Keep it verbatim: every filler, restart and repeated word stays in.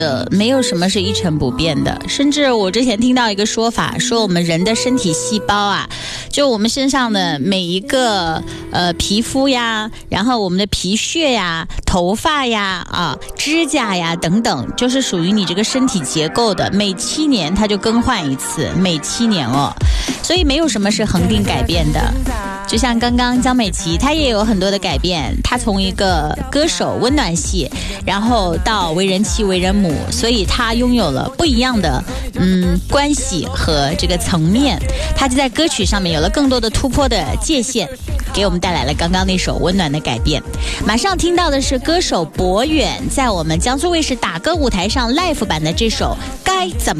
呃，没有什么是一成不变的，甚至我之前听到一个说法，说我们人的身体细胞啊，就我们身上的每一个呃皮肤呀，然后我们的皮屑呀、头发呀、啊指甲呀等等，就是属于你这个身体结构的，每七年它就更换一次，每七年哦，所以没有什么是恒定改变的。就像刚刚江美琪，她也有很多的改变，她从一个歌手温暖系，然后到为人妻为人母，所以她拥有了不一样的嗯关系和这个层面，她就在歌曲上面有了更多的突破的界限，给我们带来了刚刚那首温暖的改变。马上听到的是歌手博远在我们江苏卫视打歌舞台上 live 版的这首该怎么